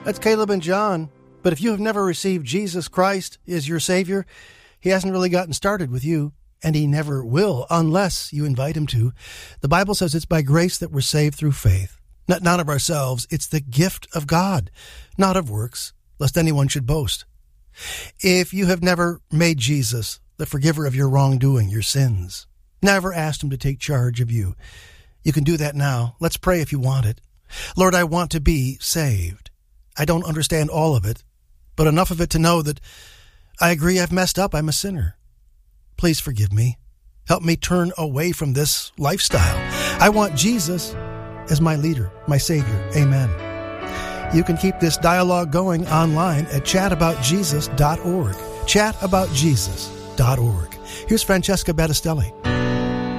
That's Caleb and John. But if you have never received Jesus Christ as your Savior, He hasn't really gotten started with you, and He never will unless you invite Him to. The Bible says it's by grace that we're saved through faith. Not of ourselves, it's the gift of God, not of works, lest anyone should boast. If you have never made Jesus the forgiver of your wrongdoing, your sins, never asked Him to take charge of you, you can do that now. Let's pray if you want it. Lord, I want to be saved. I don't understand all of it, but enough of it to know that I agree I've messed up. I'm a sinner. Please forgive me. Help me turn away from this lifestyle. I want Jesus as my leader, my Savior. Amen. You can keep this dialogue going online at chataboutjesus.org. Chataboutjesus.org. Here's Francesca Battistelli.